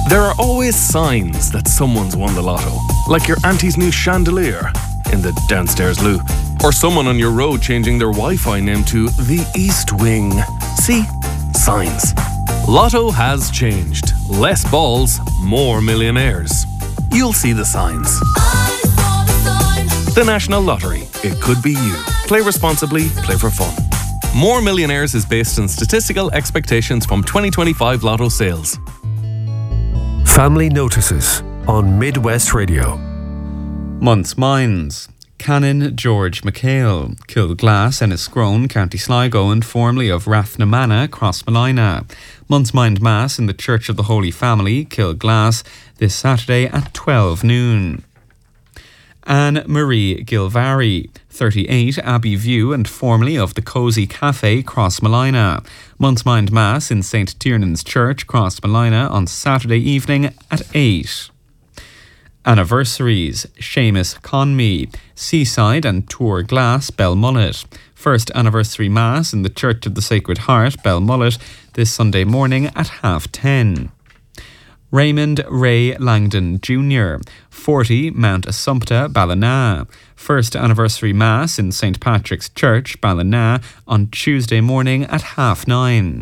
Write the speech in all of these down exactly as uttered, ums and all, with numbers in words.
There are always signs that someone's won the lotto, like your auntie's new chandelier in the downstairs loo, or someone on your road changing their Wi-Fi name to the East Wing. See? Signs. Lotto has changed. Less balls, more millionaires. You'll see the signs. The National Lottery. It could be you. Play responsibly, play for fun. More Millionaires is based on statistical expectations from twenty twenty-five Lotto sales. Family Notices on Midwest Radio. Month's Minds. Canon George McHale, Kilglass, Enniscrone, County Sligo, and formerly of Rathnamanna, Crossmolina. Month's Mind Mass in the Church of the Holy Family, Kilglass, this Saturday at twelve noon. Anne Marie Gilvary, thirty-eight, Abbey View, and formerly of the Cosy Cafe, Crossmolina. Month's Mind Mass in Saint Tiernan's Church, Crossmolina, on Saturday evening at eight. Anniversaries. Seamus Conmee, Seaside and Tour Glass, Belmullet. First anniversary Mass in the Church of the Sacred Heart, Belmullet, this Sunday morning at half ten. Raymond Ray Langdon Junior, forty, Mount Assumpta, Ballina. First anniversary Mass in Saint Patrick's Church, Ballina, on Tuesday morning at half nine.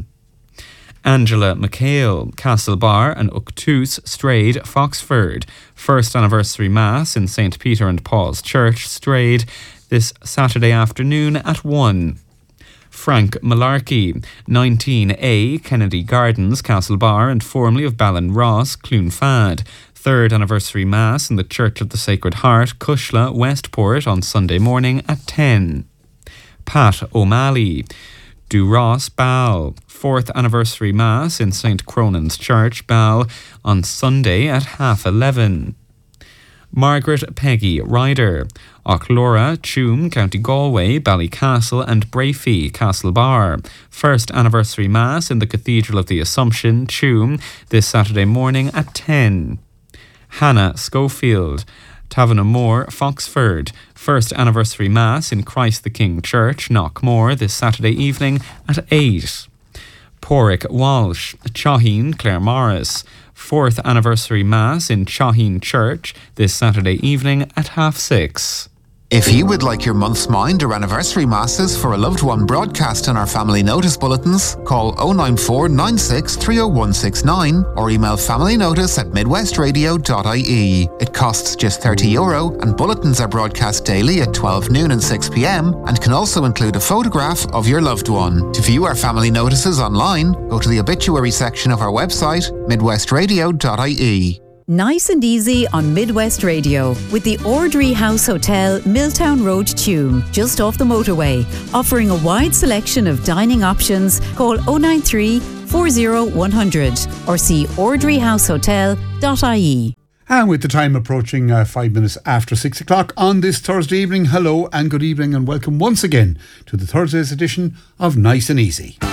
Angela McHale, Castlebar and Uctus, Strayed, Foxford. First anniversary Mass in Saint Peter and Paul's Church, Strayed, this Saturday afternoon at one. Frank Malarkey, nineteen A, Kennedy Gardens, Castlebar, and formerly of Ballinross, Cloonfad. Third anniversary Mass in the Church of the Sacred Heart, Cushla, Westport, on Sunday morning at ten. Pat O'Malley, Duross, Ball. Fourth anniversary Mass in Saint Cronan's Church, Ball, on Sunday at half eleven. Margaret Peggy Ryder, Ochlora, Tuam, County Galway, Ballycastle, and Brafey, Castlebar. First anniversary Mass in the Cathedral of the Assumption, Tuam, this Saturday morning at ten. Hannah Schofield, Tavanamore, Foxford. First anniversary Mass in Christ the King Church, Knockmore, this Saturday evening at eight. Porrick Walsh, Chaheen, Claremorris. Fourth anniversary Mass in Chaheen Church, this Saturday evening at half six. If you would like your month's mind or anniversary masses for a loved one broadcast in our family notice bulletins, call oh nine four nine six three oh one six nine or email familynotice at midwestradio dot I E. It costs just thirty euro and bulletins are broadcast daily at twelve noon and six p.m. and can also include a photograph of your loved one. To view our family notices online, go to the obituary section of our website, midwestradio dot I E. Nice and easy on Midwest Radio with the Ordry House Hotel, Milltown Road, Tuam, just off the motorway. Offering a wide selection of dining options, call oh nine three four oh one hundred or see ordry house hotel dot I E. And with the time approaching uh, five minutes after six o'clock on this Thursday evening, hello and good evening and welcome once again to the Thursday's edition of Nice and Easy.